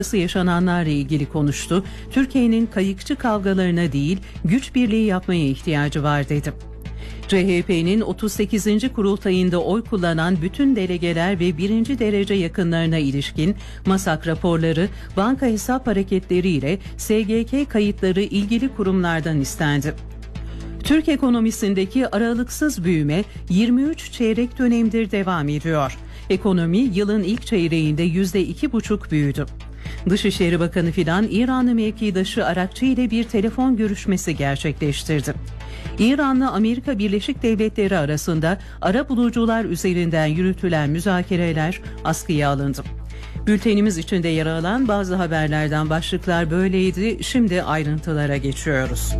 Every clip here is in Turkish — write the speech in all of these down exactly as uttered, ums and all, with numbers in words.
yaşananlarla ilgili konuştu. Türkiye'nin kayıkçı kavgalarına değil, güç birliği yapmaya ihtiyacı var dedi. C H P'nin otuz sekizinci kurultayında oy kullanan bütün delegeler ve birinci derece yakınlarına ilişkin MASAK raporları, banka hesap hareketleri ile S G K kayıtları ilgili kurumlardan istendi. Türk ekonomisindeki aralıksız büyüme yirmi üç çeyrek dönemdir devam ediyor. Ekonomi yılın ilk çeyreğinde yüzde iki buçuk büyüdü. Dışişleri Bakanı Fidan, İranlı mevkidaşı Arakçı ile bir telefon görüşmesi gerçekleştirdi. İran'la Amerika Birleşik Devletleri arasında arabulucular üzerinden yürütülen müzakereler askıya alındı. Bültenimiz içinde yer alan bazı haberlerden başlıklar böyleydi. Şimdi ayrıntılara geçiyoruz.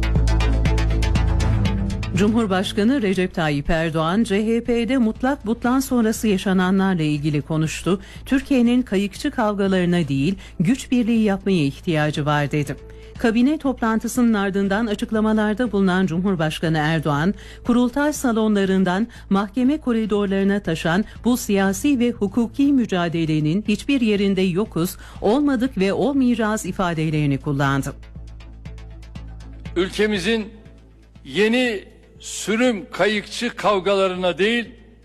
Cumhurbaşkanı Recep Tayyip Erdoğan, C H P'de mutlak butlan sonrası yaşananlarla ilgili konuştu. Türkiye'nin kayıkçı kavgalarına değil, güç birliği yapmaya ihtiyacı var dedi. Kabine toplantısının ardından açıklamalarda bulunan Cumhurbaşkanı Erdoğan, kurultay salonlarından mahkeme koridorlarına taşan bu siyasi ve hukuki mücadelenin hiçbir yerinde yokuz, olmadık ve olmayacağız ifadelerini kullandı. Ülkemizin yeni sürüm kayıkçı kavgalarına değil,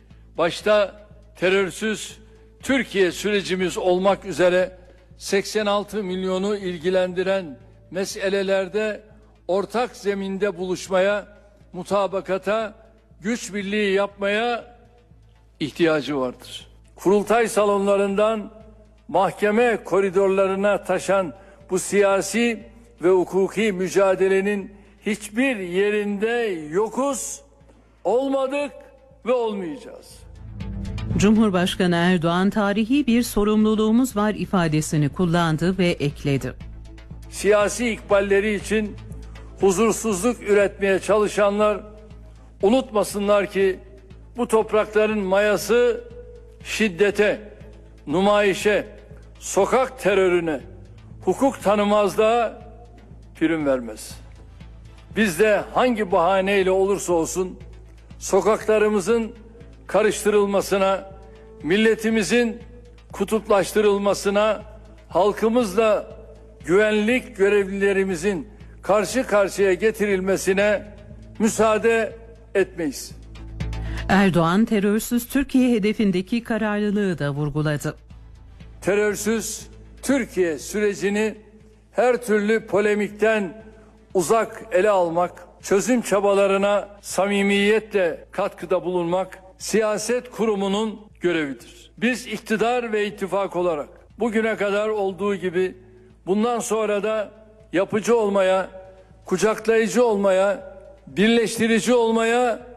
başta terörsüz Türkiye sürecimiz olmak üzere seksen altı milyonu ilgilendiren meselelerde ortak zeminde buluşmaya, mutabakata, güç birliği yapmaya ihtiyacı vardır. Kurultay salonlarından mahkeme koridorlarına taşan bu siyasi ve hukuki mücadelenin hiçbir yerinde yokuz, olmadık ve olmayacağız. Cumhurbaşkanı Erdoğan, tarihi bir sorumluluğumuz var ifadesini kullandı ve ekledi. Siyasi ikballeri için huzursuzluk üretmeye çalışanlar unutmasınlar ki bu toprakların mayası şiddete, numayişe, sokak terörüne, hukuk tanımazlığa prim vermez. Biz de hangi bahaneyle olursa olsun sokaklarımızın karıştırılmasına, milletimizin kutuplaştırılmasına, halkımızla güvenlik görevlilerimizin karşı karşıya getirilmesine müsaade etmeyiz. Erdoğan, terörsüz Türkiye hedefindeki kararlılığı da vurguladı. Terörsüz Türkiye sürecini her türlü polemikten uzak ele almak, çözüm çabalarına samimiyetle katkıda bulunmak siyaset kurumunun görevidir. Biz iktidar ve ittifak olarak bugüne kadar olduğu gibi bundan sonra da yapıcı olmaya, kucaklayıcı olmaya, birleştirici olmaya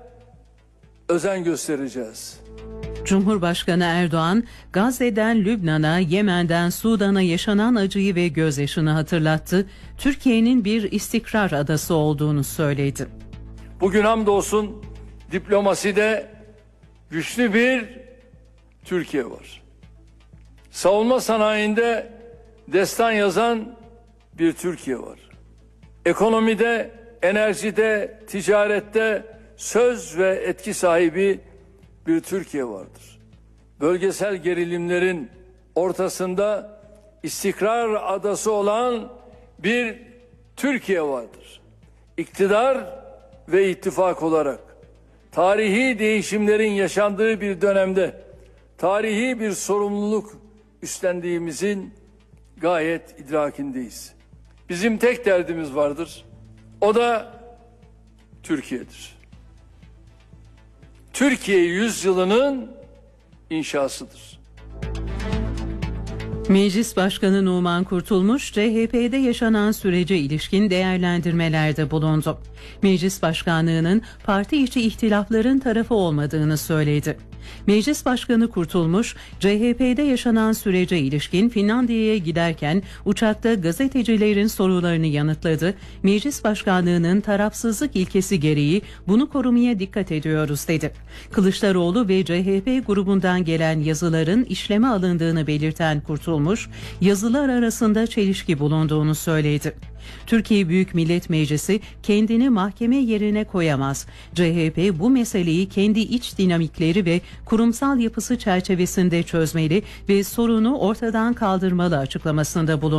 özen göstereceğiz. Cumhurbaşkanı Erdoğan, Gazze'den Lübnan'a, Yemen'den Sudan'a yaşanan acıyı ve gözyaşını hatırlattı. Türkiye'nin bir istikrar adası olduğunu söyledi. Bugün hamdolsun diplomaside güçlü bir Türkiye var. Savunma sanayinde destan yazan bir Türkiye var. Ekonomide, enerjide, ticarette söz ve etki sahibi bir Türkiye vardır. Bölgesel gerilimlerin ortasında istikrar adası olan bir Türkiye vardır. İktidar ve ittifak olarak tarihi değişimlerin yaşandığı bir dönemde tarihi bir sorumluluk üstlendiğimizin gayet idrakindeyiz. Bizim tek derdimiz vardır. O da Türkiye'dir. Türkiye yüzyılının inşasıdır. Meclis Başkanı Numan Kurtulmuş, C H P'de yaşanan sürece ilişkin değerlendirmelerde bulundu. Meclis Başkanlığı'nın parti içi ihtilafların tarafı olmadığını söyledi. Meclis Başkanı Kurtulmuş, C H P'de yaşanan sürece ilişkin Finlandiya'ya giderken uçakta gazetecilerin sorularını yanıtladı. Meclis Başkanlığı'nın tarafsızlık ilkesi gereği bunu korumaya dikkat ediyoruz dedi. Kılıçdaroğlu ve C H P grubundan gelen yazıların işleme alındığını belirten Kurtulmuş, yazılar arasında çelişki bulunduğunu söyledi. Türkiye Büyük Millet Meclisi kendini mahkeme yerine koyamaz. C H P bu meseleyi kendi iç dinamikleri ve kurumsal yapısı çerçevesinde çözmeli ve sorunu ortadan kaldırmalı açıklamasında bulundu.